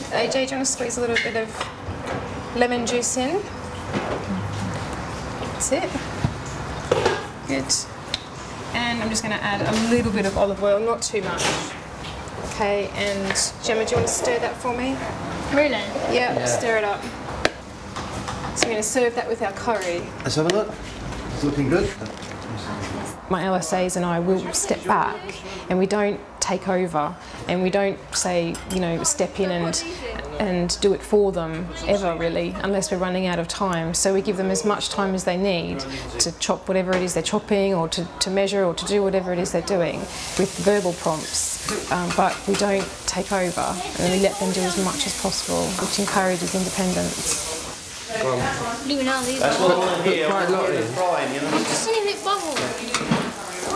AJ, do you want to squeeze a little bit of lemon juice in? That's it. Good. And I'm just going to add a little bit of olive oil, not too much. Okay, and Gemma, do you want to stir that for me? Really? Yeah, stir it up. So I'm going to serve that with our curry. Let's have a look. It's looking good. My LSAs and I will step back and we don't take over and we don't say, you know, step in and do it for them ever really, unless we're running out of time. So we give them as much time as they need to chop whatever it is they're chopping, or to measure, or to do whatever it is they're doing with verbal prompts, but we don't take over and we let them do as much as possible, which encourages independence. Leave it now, leave it. That's what I want to hear. Quite a lot in. Just leave it bubble.